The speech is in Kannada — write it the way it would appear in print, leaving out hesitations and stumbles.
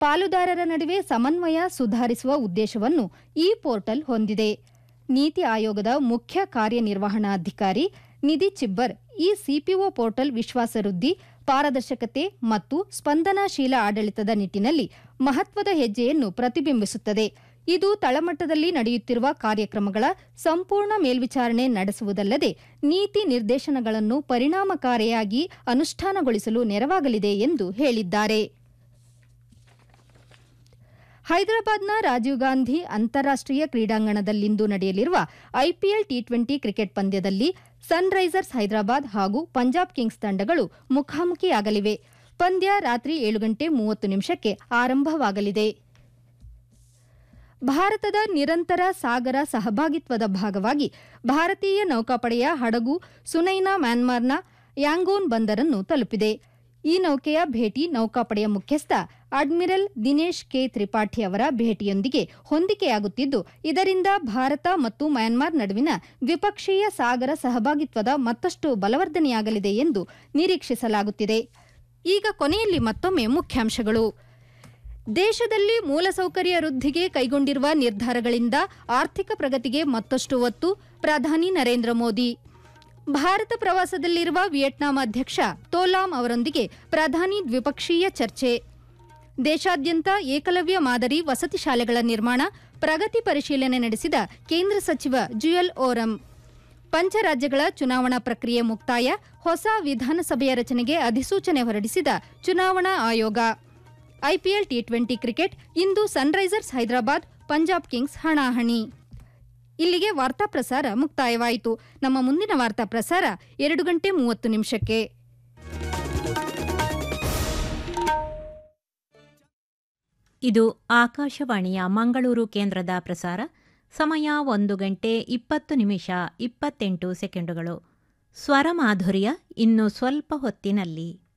ಪಾಲುದಾರರ ನಡುವೆ ಸಮನ್ವಯ ಸುಧಾರಿಸುವ ಉದ್ದೇಶವನ್ನು ಈ ಪೋರ್ಟಲ್ ಹೊಂದಿದೆ. ನೀತಿ ಆಯೋಗದ ಮುಖ್ಯ ಕಾರ್ಯನಿರ್ವಹಣಾಧಿಕಾರಿ ನಿಧಿ ಚಿಬ್ಬರ್ ಈ ಸಿಪಿಒ ಪೋರ್ಟಲ್ ವಿಶ್ವಾಸ ವೃದ್ಧಿ, ಪಾರದರ್ಶಕತೆ ಮತ್ತು ಸ್ಪಂದನಾಶೀಲ ಆಡಳಿತದ ನಿಟ್ಟಿನಲ್ಲಿ ಮಹತ್ವದ ಹೆಜ್ಜೆಯನ್ನು ಪ್ರತಿಬಿಂಬಿಸುತ್ತದೆ. ಇದು ತಳಮಟ್ಟದಲ್ಲಿ ನಡೆಯುತ್ತಿರುವ ಕಾರ್ಯಕ್ರಮಗಳ ಸಂಪೂರ್ಣ ಮೇಲ್ವಿಚಾರಣೆ ನಡೆಸುವುದಲ್ಲದೆ ನೀತಿ ನಿರ್ದೇಶನಗಳನ್ನು ಪರಿಣಾಮಕಾರಿಯಾಗಿ ಅನುಷ್ಠಾನಗೊಳಿಸಲು ನೆರವಾಗಲಿದೆ ಎಂದು ಹೇಳಿದ್ದಾರೆ. ಹೈದರಾಬಾದ್ನ ರಾಜೀವ್ ಗಾಂಧಿ ಅಂತಾರಾಷ್ಟೀಯ ಕ್ರೀಡಾಂಗಣದಲ್ಲಿಂದು ನಡೆಯಲಿರುವ ಐಪಿಎಲ್ ಟಿ20 ಕ್ರಿಕೆಟ್ ಪಂದ್ಯದಲ್ಲಿ ಸನ್ರೈಸರ್ಸ್ ಹೈದರಾಬಾದ್ ಹಾಗೂ ಪಂಜಾಬ್ ಕಿಂಗ್ಸ್ ತಂಡಗಳು ಮುಖಾಮುಖಿಯಾಗಲಿವೆ. ಪಂದ್ಯ ರಾತ್ರಿ 7:30 ಆರಂಭವಾಗಲಿದೆ. ಭಾರತದ ನಿರಂತರ ಸಾಗರ ಸಹಭಾಗಿತ್ವದ ಭಾಗವಾಗಿ ಭಾರತೀಯ ನೌಕಾಪಡೆಯ ಹಡಗು ಸುನೈನಾ ಮ್ಯಾನ್ಮಾರ್ನ ಯಾಂಗೂನ್ ಬಂದರನ್ನು ತಲುಪಿದೆ. ಈ ನೌಕೆಯ ಭೇಟಿ ನೌಕಾಪಡೆಯ ಮುಖ್ಯಸ್ಥ ಅಡ್ಮಿರಲ್ ದಿನೇಶ್ ಕೆ ತ್ರಿಪಾಠಿ ಅವರ ಭೇಟಿಯೊಂದಿಗೆ ಹೊಂದಿಕೆಯಾಗುತ್ತಿದ್ದು, ಇದರಿಂದ ಭಾರತ ಮತ್ತು ಮ್ಯಾನ್ಮಾರ್ ನಡುವಿನ ದ್ವಿಪಕ್ಷೀಯ ಸಾಗರ ಸಹಭಾಗಿತ್ವದ ಮತ್ತಷ್ಟು ಬಲವರ್ಧನೆಯಾಗಲಿದೆ ಎಂದು ನಿರೀಕ್ಷಿಸಲಾಗುತ್ತಿದೆ. ಈಗ ಕೊನೆಯಲ್ಲಿ ಮತ್ತೊಮ್ಮೆ ಮುಖ್ಯಾಂಶಗಳು. ದೇಶದಲ್ಲಿ ಮೂಲಸೌಕರ್ಯ ವೃದ್ಧಿಗೆ ಕೈಗೊಂಡಿರುವ ನಿರ್ಧಾರಗಳಿಂದ ಆರ್ಥಿಕ ಪ್ರಗತಿಗೆ ಮತ್ತಷ್ಟು ಒತ್ತು, ಪ್ರಧಾನಿ ನರೇಂದ್ರ ಮೋದಿ. ಭಾರತ ಪ್ರವಾಸದಲ್ಲಿರುವ ವಿಯೆಟ್ನಾಂ ಅಧ್ಯಕ್ಷ ತೋಲಾಮ್ ಅವರೊಂದಿಗೆ ಪ್ರಧಾನಿ ದ್ವಿಪಕ್ಷೀಯ ಚರ್ಚೆ. ದೇಶಾದ್ಯಂತ ಏಕಲವ್ಯ ಮಾದರಿ ವಸತಿ ಶಾಲೆಗಳ ನಿರ್ಮಾಣ, ಪ್ರಗತಿ ಪರಿಶೀಲನೆ ನಡೆಸಿದ ಕೇಂದ್ರ ಸಚಿವ ಜುಯಲ್ ಓರಂ. ಪಂಚರಾಜ್ಯಗಳ ಚುನಾವಣಾ ಪ್ರಕ್ರಿಯೆ ಮುಕ್ತಾಯ, ಹೊಸ ವಿಧಾನಸಭೆಯ ರಚನೆಗೆ ಅಧಿಸೂಚನೆ ಹೊರಡಿಸಿದ ಚುನಾವಣಾ ಆಯೋಗ. ಐಪಿಎಲ್ ಟಿ20 ಕ್ರಿಕೆಟ್ ಇಂದು ಸನ್ರೈಸರ್ಸ್ ಹೈದರಾಬಾದ್ ಪಂಜಾಬ್ ಕಿಂಗ್ಸ್ ಹಣಾಹಣಿ. ಇಲ್ಲಿಗೆ ವಾರ್ತಾ ಪ್ರಸಾರ ಮುಕ್ತಾಯವಾಯಿತು. ನಮ್ಮ ಮುಂದಿನ ವಾರ್ತಾ ಪ್ರಸಾರ 2:30 ಇದು ಆಕಾಶವಾಣಿಯ ಮಂಗಳೂರು ಕೇಂದ್ರದ ಪ್ರಸಾರ. ಸಮಯ 1:20:28. ಸ್ವರಮಾಧುರ್ಯ ಇನ್ನು ಸ್ವಲ್ಪ ಹೊತ್ತಿನಲ್ಲಿ.